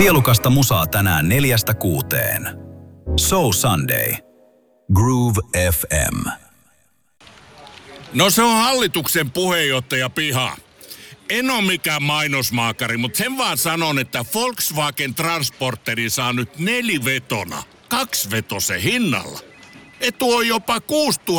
Sielukasta musaa tänään 4-6. So Sunday. Groove FM. No se on hallituksen puheenjohtaja Piha. En ole mikään mainosmaakari, mutta sen vaan sanon, että Volkswagen Transporteri saa nyt 4-vetona, 2-vetosen hinnalla. Etu on jopa 6 000